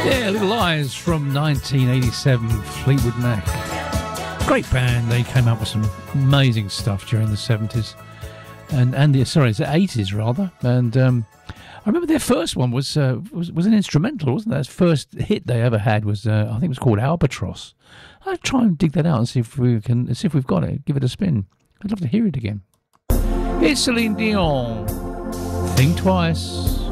Yeah, Little Eyes from 1987, Fleetwood Mac. Great band. They came up with some amazing stuff during the 70s. It's the 80s rather. And I remember their first one was an instrumental, wasn't it? Their first hit they ever had was I think it was called Albatross. I'll try and dig that out and see if we've got it. Give it a spin. I'd love to hear it again. It's Celine Dion. Think Twice.